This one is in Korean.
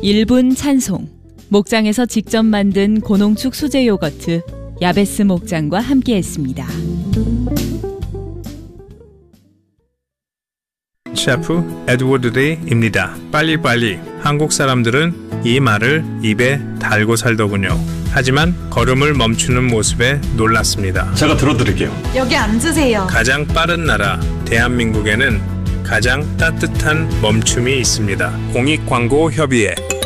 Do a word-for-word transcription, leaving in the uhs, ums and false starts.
일 분 찬송. 목장에서 직접 만든 고농축 수제 요거트 야베스 목장과 함께했습니다. 셰프 에드워드 레이입니다. 빨리빨리. 한국 사람들은 이 말을 입에 달고 살더군요. 하지만 걸음을 멈추는 모습에 놀랐습니다. 제가 들어드릴게요. 여기 앉으세요. 가장 빠른 나라 대한민국에는 가장 따뜻한 멈춤이 있습니다. 공익광고협의회